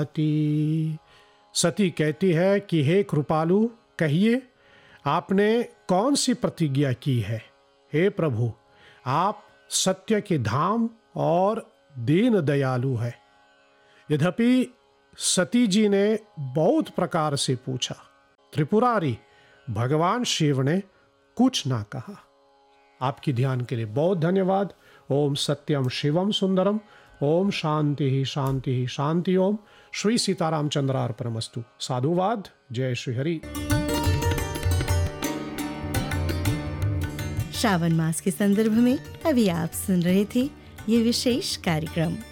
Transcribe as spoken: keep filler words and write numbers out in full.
सती सती कहती है कि हे कृपालु, कहिए आपने कौन सी प्रतिज्ञा की है। हे प्रभु, आप सत्य के धाम और दीन दयालु है। यद्यपि सती जी ने बहुत प्रकार से पूछा, त्रिपुरारी भगवान शिव ने कुछ ना कहा। आपकी ध्यान के लिए बहुत धन्यवाद। ओम सत्यम शिवम सुंदरम। ओम शांति ही शांति ही शांति। ओम श्री सीतारामचंद्रार्पणमस्तु। साधुवाद। जय श्री हरि। श्रावण मास के संदर्भ में अभी आप सुन रहे थे ये विशेष कार्यक्रम।